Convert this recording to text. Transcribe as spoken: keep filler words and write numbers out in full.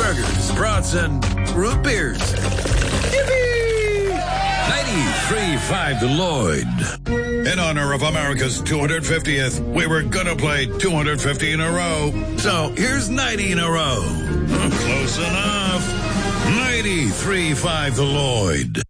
burgers, brats, and root beers. Yippee! ninety-three point five The Lloyd. In honor of America's two hundred fiftieth, we were gonna play two hundred fifty in a row. So here's ninety in a row. Close enough. ninety-three point five The Lloyd.